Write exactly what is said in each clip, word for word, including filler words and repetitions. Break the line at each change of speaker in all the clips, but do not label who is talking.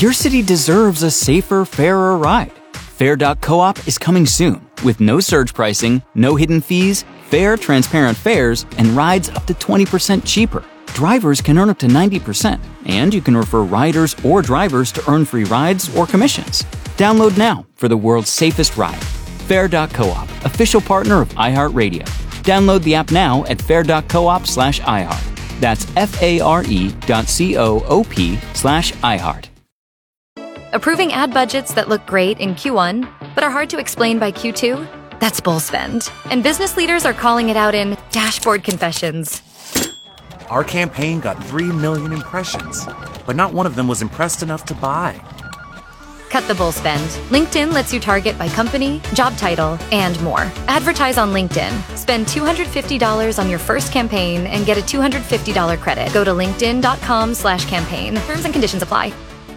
Your city deserves a safer, fairer ride. Fair dot coop is coming soon with no surge pricing, no hidden fees, fair, transparent fares, and rides up to twenty percent cheaper. Drivers can earn up to ninety percent, and you can refer riders or drivers to earn free rides or commissions. Download now for the world's safest ride. Fair dot coop, official partner of iHeartRadio. Download the app now at fair dot coop slash iHeart. That's F-A-R-E dot C-O-O-P slash iHeart.
Approving ad budgets that look great in Q one, but are hard to explain by Q two? That's bull spend. And business leaders are calling it out in dashboard confessions.
Our campaign got three million impressions, but not one of them was impressed enough to buy.
Cut the bull spend. LinkedIn lets you target by company, job title, and more. Advertise on LinkedIn. Spend two hundred fifty dollars on your first campaign and get a two hundred fifty dollars credit. Go to linkedin.com slash campaign. Terms and conditions apply.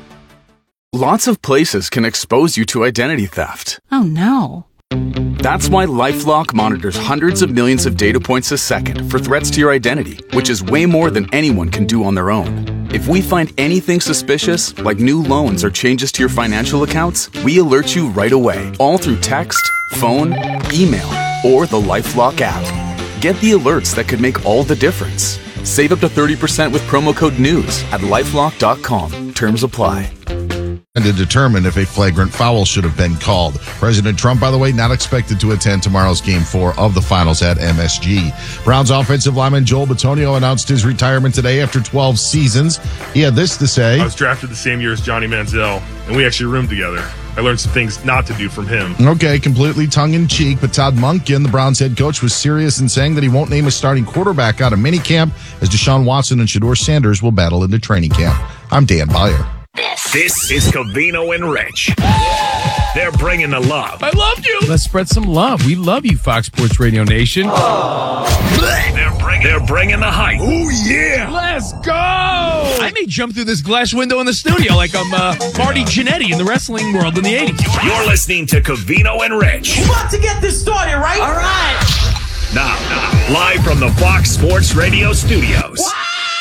Lots of places can expose you to identity theft.
Oh, no.
That's why LifeLock monitors hundreds of millions of data points a second for threats to your identity, which is way more than anyone can do on their own. If we find anything suspicious, like new loans or changes to your financial accounts, we alert you right away, all through text, phone, email, or the LifeLock app. Get the alerts that could make all the difference. Save up to thirty percent with promo code NEWS at lifelock dot com. Terms apply.
And to determine if a flagrant foul should have been called. President Trump, by the way, not expected to attend tomorrow's Game four of the finals at M S G. Browns offensive lineman Joel Bitonio announced his retirement today after twelve seasons. He had this to say.
I was drafted the same year as Johnny Manziel, and we actually roomed together. I learned some things not to do from him.
Okay, completely tongue-in-cheek, but Todd Monken, the Browns head coach, was serious in saying that he won't name a starting quarterback out of minicamp as Deshaun Watson and Shedeur Sanders will battle into training camp. I'm Dan Beyer.
This is Covino and Rich. They're bringing the love.
I loved you. Let's spread some love. We love you, Fox Sports Radio Nation.
They're bringing, they're bringing the hype.
Oh, yeah. Let's go. I may jump through this glass window in the studio like I'm uh, Marty Jannetty in the wrestling world in the eighties.
You're listening to Covino and Rich.
We're about to get this started, right? All right.
Now, now, live from the Fox Sports Radio studios.
Wow.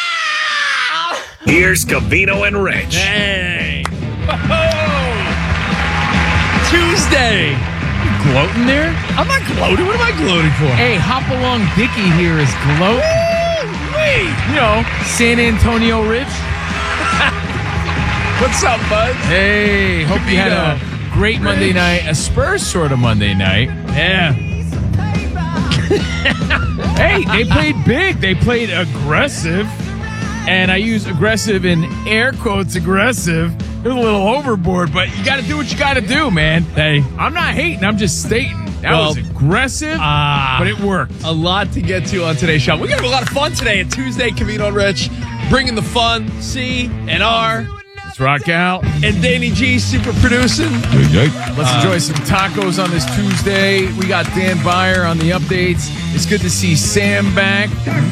Here's Covino and Rich.
Hey. Oh. Tuesday. You gloating there? I'm not gloating. What am I gloating for? Hey, Hop Along Dickie here is gloating. Wait. You know, San Antonio Rich. What's up, bud? Hey, hope Covino. You had a great Rich. Monday night. A Spurs sort of Monday night. Yeah. Hey, they played big. They played aggressive. And I use aggressive in air quotes aggressive. It was a little overboard, but you got to do what you got to do, man. Hey, I'm not hating. I'm just stating. That well, was aggressive, uh, but it worked.
A lot to get to on today's show. We're going to have a lot of fun today at Tuesday. Covino and Rich bringing the fun. C and R.
Let's rock out.
And Danny G super producing.
Let's uh, enjoy some tacos on this Tuesday. We got Dan Beyer on the updates. It's good to see Sam back.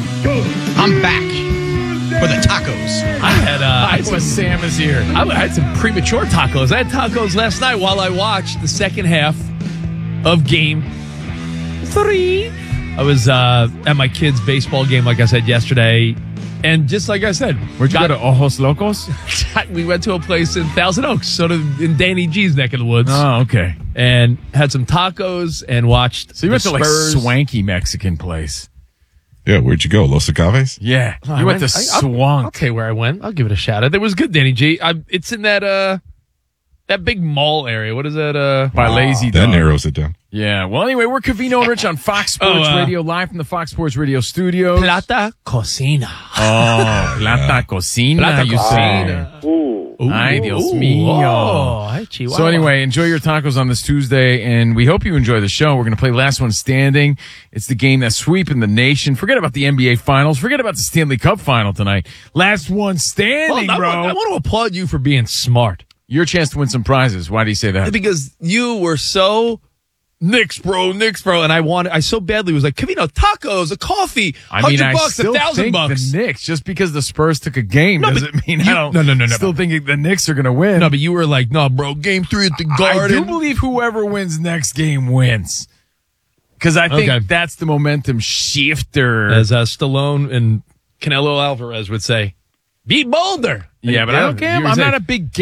I'm back. For the tacos.
I had uh,
I was Sam is here.
I had some premature tacos. I had tacos last night while I watched the second half of game three. I was uh, at my kids' baseball game, like I said yesterday. And just like I said,
where'd you got, go to Ojos Locos?
We went to a place in Thousand Oaks, sort of in Danny G's neck of the woods.
Oh, okay.
And had some tacos and watched.
So you went to
Spurs.
like swanky Mexican place.
Yeah, where'd you go? Los Agaves?
Yeah.
Oh,
you went,
went
to
I,
Swank.
I'll, I'll tell you where I went. I'll give it a shout out. It was good, Danny G. I, it's in that uh that big mall area. What is that? Uh,
By oh, Lazy
That
Dog.
narrows it down.
Yeah. Well, anyway, we're Covino and Rich on Fox Sports oh, uh, Radio, live from the Fox Sports Radio studios.
Plata Cocina.
Oh, Plata Cocina.
Plata
you
Cocina.
Say. Ooh. Ay, Dios mío.
Oh, ay, Chihuahua.
So anyway, enjoy your tacos on this Tuesday, and we hope you enjoy the show. We're going to play Last One Standing. It's the game that's sweeping the nation. Forget about the N B A Finals. Forget about the Stanley Cup Final tonight. Last One Standing, well,
I,
bro.
I want to applaud you for being smart.
Your chance to win some prizes. Why do you say that?
Because you were so... Knicks, bro, Knicks, bro. And I wanted, I so badly was like, Covino, tacos, a coffee,
I mean,
hundred bucks,
I
a thousand bucks.
The Knicks, just because the Spurs took a game
no,
doesn't mean
you,
I don't
no, no, no, no,
still
no.
think the Knicks are going to win.
No, but you were like, no, bro, game three at the Garden.
I do believe whoever wins next game wins. Because I think okay. that's the momentum shifter.
As uh, Stallone and Canelo Alvarez would say, be bolder.
Yeah, but I don't care. I'm not a big